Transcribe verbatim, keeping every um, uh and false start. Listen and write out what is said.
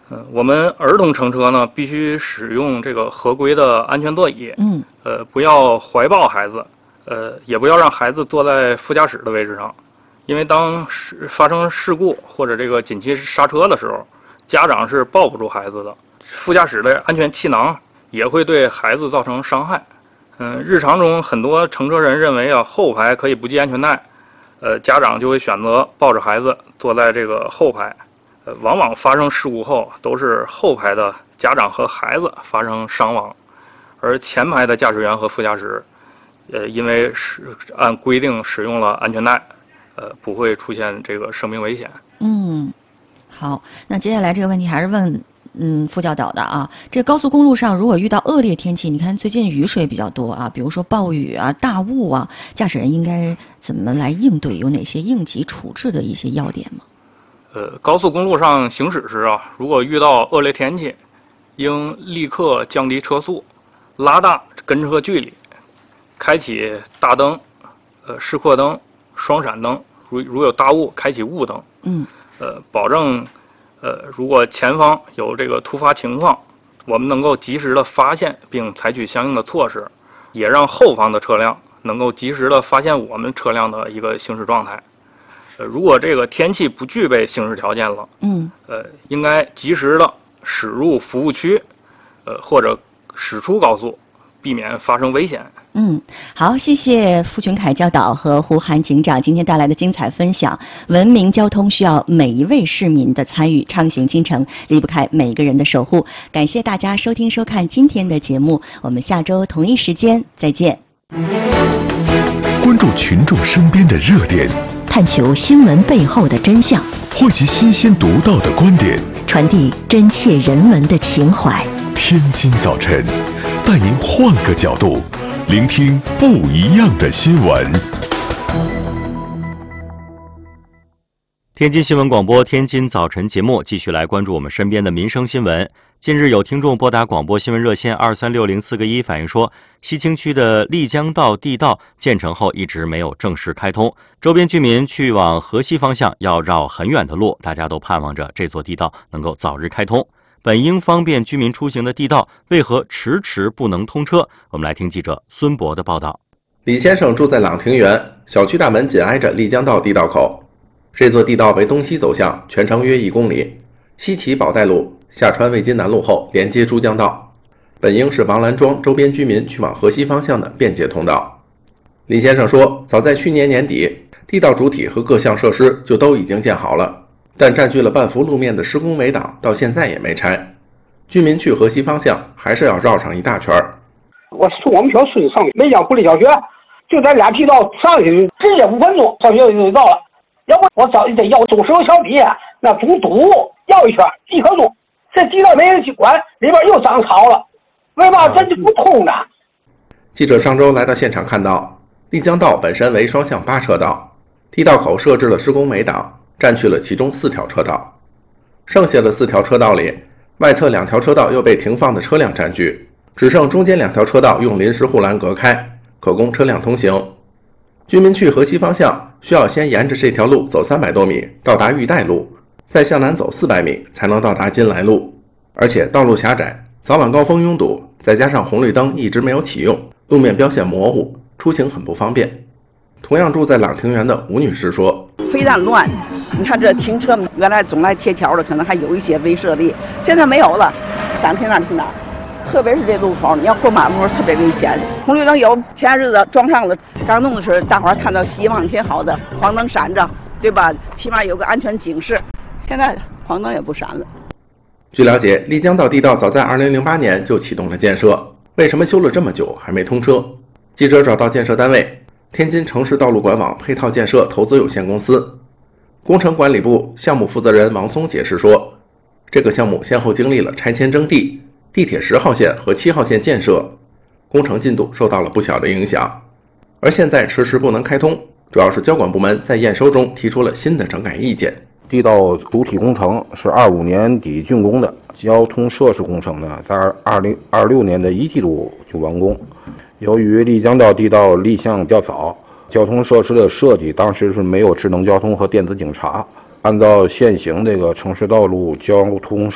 呃，我们儿童乘车呢，必须使用这个合规的安全座椅。 嗯， 呃，不要怀抱孩子，呃，也不要让孩子坐在副驾驶的位置上，因为当事发生事故或者这个紧急刹车的时候，家长是抱不住孩子的。副驾驶的安全气囊也会对孩子造成伤害。嗯，日常中很多乘车人认为啊，后排可以不系安全带，呃，家长就会选择抱着孩子坐在这个后排。呃，往往发生事故后都是后排的家长和孩子发生伤亡，而前排的驾驶员和副驾驶，呃，因为是按规定使用了安全带，呃，不会出现这个生命危险。 嗯，好，那接下来这个问题还是问嗯副教导的啊。这高速公路上如果遇到恶劣天气，你看最近雨水比较多啊，比如说暴雨啊、大雾啊，驾驶人应该怎么来应对？有哪些应急处置的一些要点吗？ 呃，高速公路上行驶时啊，如果遇到恶劣天气，应立刻降低车速，拉大跟车距离，开启大灯、呃示廓灯、双闪灯，如如有大雾，开启雾灯。 嗯。 呃，保证呃，如果前方有这个突发情况，我们能够及时的发现并采取相应的措施，也让后方的车辆能够及时的发现我们车辆的一个行驶状态。呃，如果这个天气不具备行驶条件了， 嗯， 呃，应该及时的驶入服务区，呃，或者驶出高速，避免发生危险。 嗯，好，谢谢付群凯教导和胡涵警长今天带来的精彩分享。文明交通需要每一位市民的参与，畅行京城离不开每个人的守护。感谢大家收听收看今天的节目，我们下周同一时间再见。 关注群众身边的热点， 探求新闻背后的真相， 汇集新鲜独到的观点， 传递真切人文的情怀。 天津早晨，带您换个角度，聆听不一样的新闻。 天津新闻广播天津早晨节目继续来关注我们身边的民生新闻。近日有听众拨打广播新闻热线二三六零四个一反映说，西青区的丽江道地道建成后一直没有正式开通，周边居民去往河西方向要绕很远的路，大家都盼望着这座地道能够早日开通。本应方便居民出行的地道为何迟迟不能通车？我们来听记者孙博的报道。 李先生住在朗庭园，小区大门紧挨着丽江道地道口。这座地道为东西走向，全长约一公里，西起宝带路，下穿魏津南路后连接珠江道，本应是王兰庄周边居民去往河西方向的便捷通道。李先生说，早在去年年底，地道主体和各项设施就都已经建好了，但占据了半幅路面的施工围挡到现在也没拆，居民去河西方向还是要绕上一大圈。 我从我们小村上梅江福利小学，就在俩地道上去直接五分钟，上学就到了。要不我早就得要中石油桥底下那总堵绕一圈即可通，这地道没人去管，里边又长草了，为嘛这就不通呢？ 记者上周来到现场看到，丽江道本身为双向八车道，地道口设置了施工围挡，占据了其中四条车道，剩下的四条车道里，外侧两条车道又被停放的车辆占据，只剩中间两条车道用临时护栏隔开，可供车辆通行。居民去河西方向需要先沿着这条路走三百多米到达玉带路，再向南走四百米才能到达金来路，而且道路狭窄，早晚高峰拥堵，再加上红绿灯一直没有启用，路面标线模糊，出行很不方便。同样住在朗庭园的吴女士说， 非常乱，你看这停车原来总来贴条的，可能还有一些威慑力，现在没有了，想停哪停哪。特别是这路口，你要过马路特别危险。红绿灯有，前日子装上了，刚弄的时候大伙儿看到希望挺好的，黄灯闪着，对吧？起码有个安全警示。现在黄灯也不闪了。 据了解，丽江道地道早在二零零八年就启动了建设，为什么修了这么久还没通车？记者找到建设单位天津城市道路管网配套建设投资有限公司工程管理部项目负责人王松解释说，这个项目先后经历了拆迁征地、地铁十号线和七号线建设，工程进度受到了不小的影响，而现在迟迟不能开通，主要是交管部门在验收中提出了新的整改意见。 地道主体工程是二五年底竣工的，交通设施工程呢，在二零二六年的一季度就完工。由于丽江道地道立项较早，交通设施的设计当时是没有智能交通和电子警察，按照现行这个城市道路交通